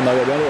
分到右边路，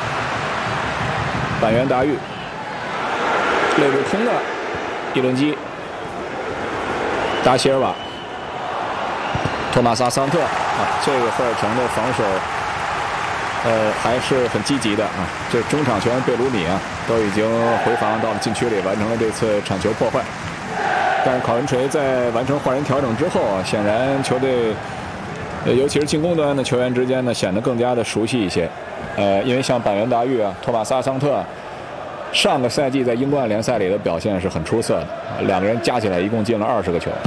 板垣达裕，内部空的伊伦基，达席尔瓦，托马萨桑特这个赫尔城的防守，还是很积极的啊。这中场球员贝鲁米啊，都已经回防到了禁区里，完成了这次铲球破坏。但是考文垂在完成换人调整之后啊，显然球队，尤其是进攻端的球员之间呢，显得更加的熟悉一些。因为像板垣达裕啊、托马萨桑特，上个赛季在英冠联赛里的表现是很出色的，两个人加起来一共进了20个球。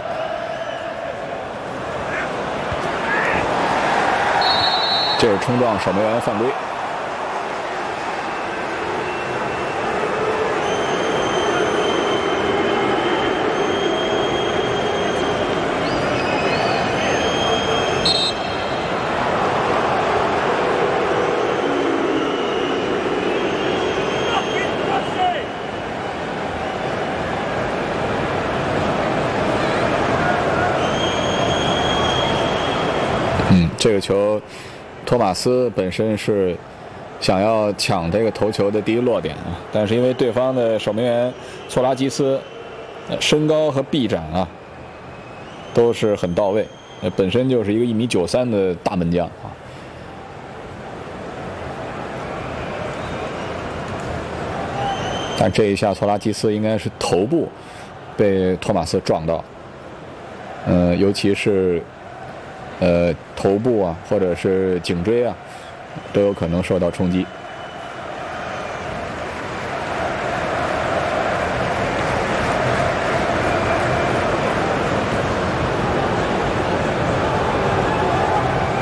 这是冲撞守门员犯规。这个球，托马斯本身是想要抢这个头球的第一落点啊，但是因为对方的守门员索拉基斯，身高和臂展啊都是很到位，本身就是一个1.93米的大门将啊。但这一下索拉基斯应该是头部被托马斯撞到，尤其是。头部啊，或者是颈椎啊，都有可能受到冲击。